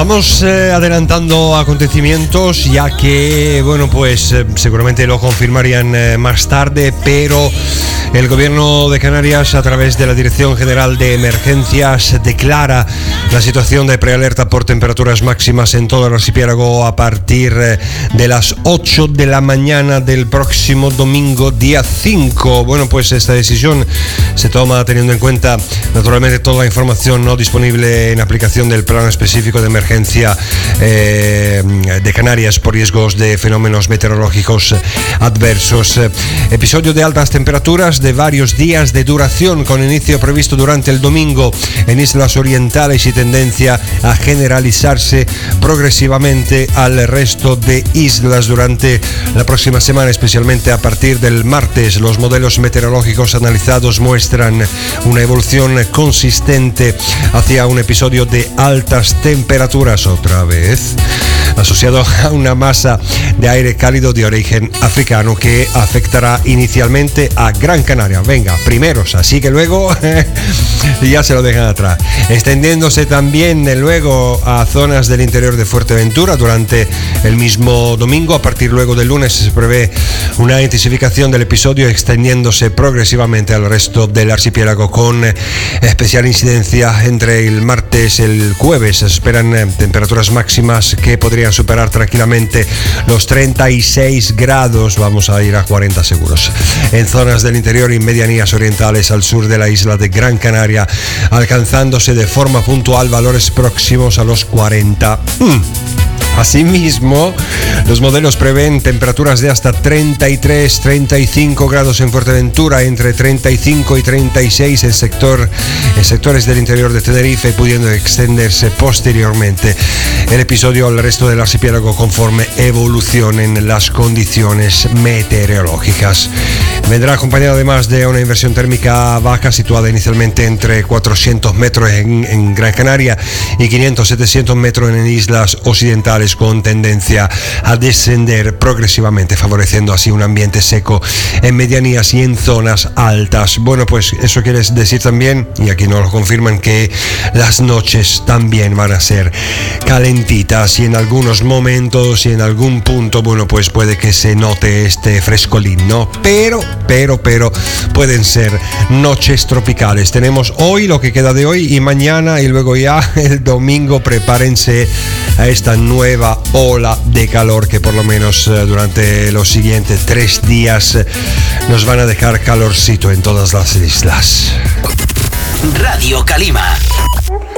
Vamos adelantando acontecimientos, ya que, bueno, pues seguramente lo confirmarían más tarde, pero el gobierno de Canarias, a través de la Dirección General de Emergencias, declara la situación de prealerta por temperaturas máximas en todo el archipiélago a partir de las 8 de la mañana del próximo domingo, día 5. Bueno, pues esta decisión se toma teniendo en cuenta, naturalmente, toda la información no disponible en aplicación del Plan Específico de Emergencia de Canarias por riesgos de fenómenos meteorológicos adversos. Episodio de altas temperaturas de varios días de duración, con inicio previsto durante el domingo en islas orientales y tendencia a generalizarse progresivamente al resto de islas durante la próxima semana, especialmente a partir del martes. Los modelos meteorológicos analizados muestran una evolución consistente hacia un episodio de altas temperaturas, otra vez asociado a una masa de aire cálido de origen africano que afectará inicialmente a Gran Canaria. Venga, primeros, así que luego ya se lo dejan atrás. Extendiéndose también luego a zonas del interior de Fuerteventura durante el mismo domingo. A partir luego del lunes se prevé una intensificación del episodio, extendiéndose progresivamente al resto del archipiélago, con especial incidencia entre el martes y el jueves. Se esperan temperaturas máximas que podrían superar tranquilamente los 36 grados, vamos a ir a 40 seguros, en zonas del interior y medianías orientales al sur de la isla de Gran Canaria, alcanzándose de forma puntual valores próximos a los 40. Asimismo, los modelos prevén temperaturas de hasta 33-35 grados en Fuerteventura, entre 35 y 36 en sectores del interior de Tenerife, pudiendo extenderse posteriormente el episodio al resto del archipiélago conforme evolucionen las condiciones meteorológicas. Vendrá acompañado además de una inversión térmica baja, situada inicialmente entre 400 metros en Gran Canaria y 500-700 metros en islas occidentales, con tendencia a descender progresivamente, favoreciendo así un ambiente seco en medianías y en zonas altas. Bueno, pues eso quiere decir también, y aquí nos lo confirman, que las noches también van a ser calentitas, y en algunos momentos y en algún punto, bueno, pues puede que se note este frescolín, ¿no? Pero pueden ser noches tropicales. Tenemos hoy lo que queda de hoy y mañana, y luego ya el domingo. Prepárense a esta nueva ola de calor que por lo menos durante los siguientes 3 días nos van a dejar calorcito en todas las islas. Radio Calima.